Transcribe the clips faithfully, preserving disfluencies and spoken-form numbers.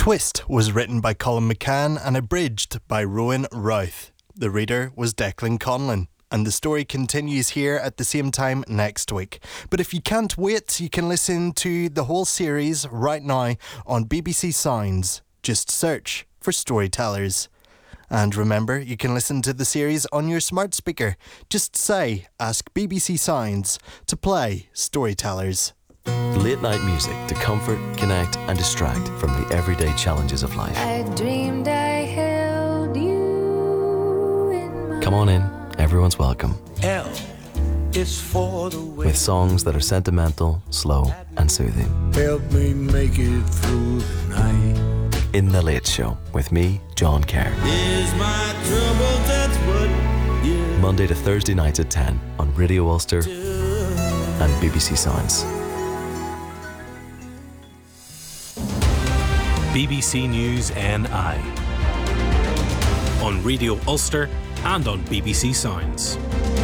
Twist was written by Colin McCann and abridged by Rowan Routh. The reader was Declan Conlon. And the story continues here at the same time next week. But if you can't wait, you can listen to the whole series right now on B B C Sounds. Just search for Storytellers. And remember, you can listen to the series on your smart speaker. Just say, ask B B C Sounds to play Storytellers. Late night music to comfort, connect and distract from the everyday challenges of life. I dreamed I held you in my Come on in, everyone's welcome. L is for the way. With songs that are sentimental, slow and soothing. Help me make it through the night. In The Late Show with me, John Kerr. Is my trouble, that's what you Monday to Thursday nights at ten on Radio Ulster and B B C Sounds. B B C News N I on Radio Ulster and on B B C Sounds.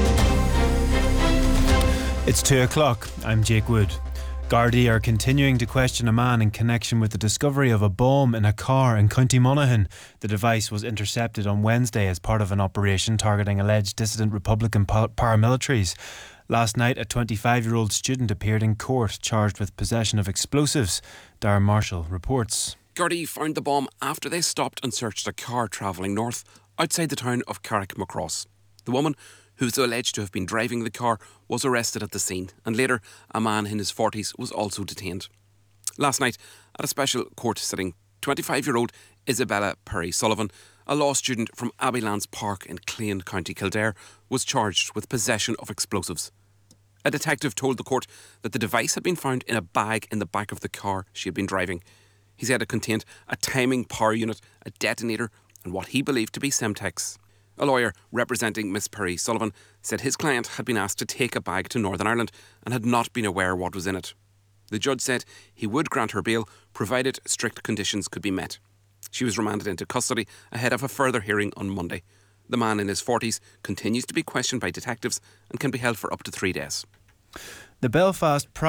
It's two o'clock. I'm Jake Wood. Gardaí are continuing to question a man in connection with the discovery of a bomb in a car in County Monaghan. The device was intercepted on Wednesday as part of an operation targeting alleged dissident Republican paramilitaries. Last night, a twenty-five-year-old student appeared in court charged with possession of explosives. Darren Marshall reports. Gardaí found the bomb after they stopped and searched a car travelling north outside the town of Carrickmacross. The woman, who is alleged to have been driving the car, was arrested at the scene, and later a man in his forties was also detained. Last night, at a special court sitting, twenty-five-year-old Isabella Perry Sullivan, a law student from Abbeylands Park in Clane, County Kildare, was charged with possession of explosives. A detective told the court that the device had been found in a bag in the back of the car she had been driving. He said it contained a timing power unit, a detonator, and what he believed to be Semtex. A lawyer representing Miss Perry Sullivan said his client had been asked to take a bag to Northern Ireland and had not been aware what was in it. The judge said he would grant her bail provided strict conditions could be met. She was remanded into custody ahead of a further hearing on Monday. The man in his forties continues to be questioned by detectives and can be held for up to three days. The Belfast